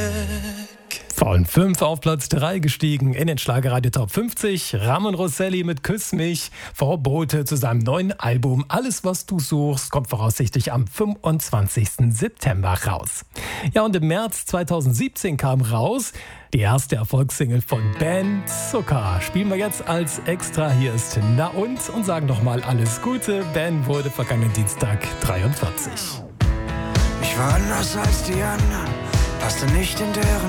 Von 5 auf Platz 3 gestiegen in den Schlagerradio Top 50. Ramon Rosselli mit Küss mich. Vorbote zu seinem neuen Album Alles, was du suchst, kommt voraussichtlich am 25. September raus. Ja, und im März 2017 kam raus die erste Erfolgssingle von Ben Zucker. Spielen wir jetzt als Extra. Hier ist Na und sagen nochmal alles Gute. Ben wurde vergangenen Dienstag 43. Ich war anders als die anderen, passte nicht in deren